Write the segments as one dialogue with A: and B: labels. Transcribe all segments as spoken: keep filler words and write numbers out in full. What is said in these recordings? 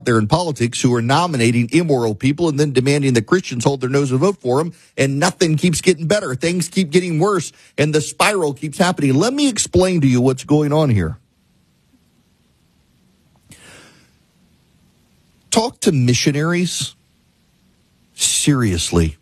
A: there in politics who are nominating immoral people and then demanding that Christians hold their nose and vote for them, and nothing keeps getting better. Things keep getting worse, and the spiral keeps happening. Let me explain to you what's going on here. Talk to missionaries. Seriously.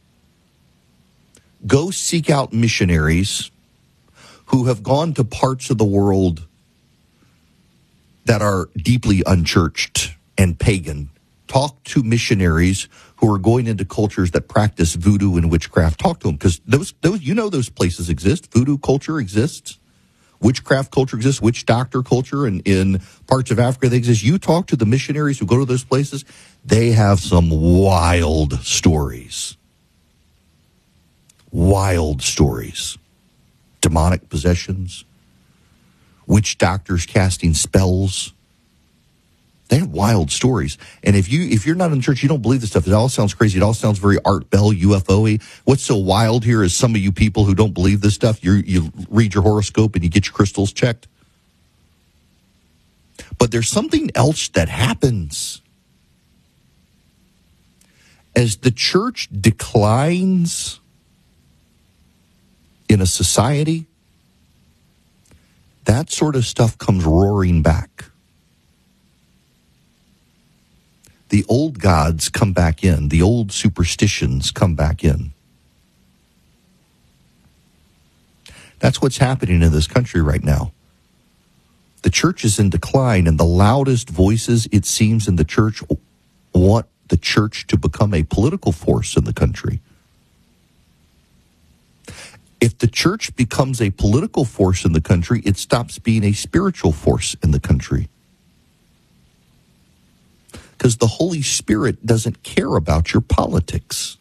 A: Go seek out missionaries who have gone to parts of the world that are deeply unchurched and pagan. Talk to missionaries who are going into cultures that practice voodoo and witchcraft. Talk to them, because those, those, you know, those places exist. Voodoo culture exists. Witchcraft culture exists. Witch doctor culture, and in parts of Africa they exist. You talk to the missionaries who go to those places. They have some wild stories. Wild stories. Demonic possessions. Witch doctors casting spells. They have wild stories. And if you if you're not in church, you don't believe this stuff. It all sounds crazy. It all sounds very Art Bell, U F O-y. What's so wild here is some of you people who don't believe this stuff, you you read your horoscope and you get your crystals checked. But there's something else that happens. As the church declines in a society, that sort of stuff comes roaring back. The old gods come back in. The old superstitions come back in. That's what's happening in this country right now. The church is in decline, and the loudest voices, it seems, in the church want the church to become a political force in the country. If the church becomes a political force in the country, it stops being a spiritual force in the country. Because the Holy Spirit doesn't care about your politics.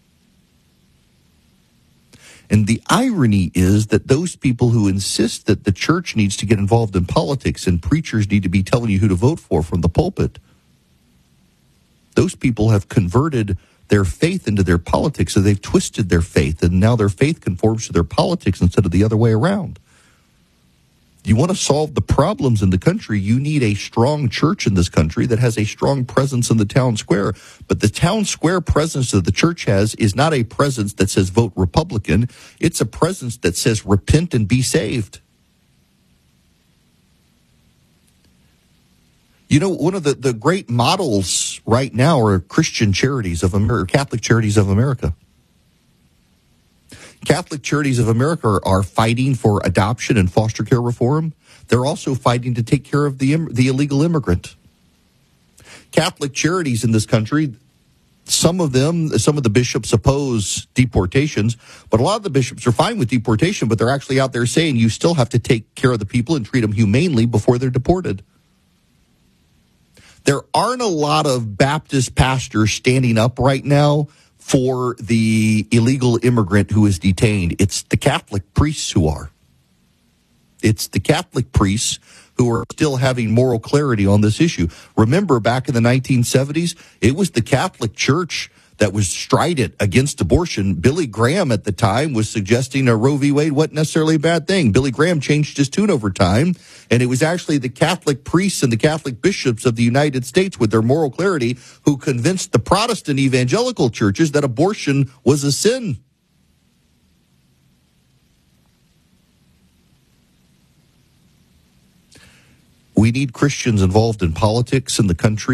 A: And the irony is that those people who insist that the church needs to get involved in politics and preachers need to be telling you who to vote for from the pulpit, those people have converted their faith into their politics, so they've twisted their faith, and now their faith conforms to their politics instead of the other way around. You want to solve the problems in the country, you need a strong church in this country that has a strong presence in the town square. But the town square presence that the church has is not a presence that says vote Republican. It's a presence that says repent and be saved. You know, one of the, the great models right now are Christian charities of America, Catholic Charities of America. Catholic Charities of America are, are fighting for adoption and foster care reform. They're also fighting to take care of the the illegal immigrant. Catholic charities in this country, some of them, some of the bishops oppose deportations, but a lot of the bishops are fine with deportation, but they're actually out there saying you still have to take care of the people and treat them humanely before they're deported. There aren't a lot of Baptist pastors standing up right now for the illegal immigrant who is detained. It's the Catholic priests who are. It's the Catholic priests who are still having moral clarity on this issue. Remember, back in the nineteen seventies, it was the Catholic Church that was strident against abortion. Billy Graham at the time was suggesting a Roe v. Wade wasn't necessarily a bad thing. Billy Graham changed his tune over time, and it was actually the Catholic priests and the Catholic bishops of the United States with their moral clarity who convinced the Protestant evangelical churches that abortion was a sin. We need Christians involved in politics in the country.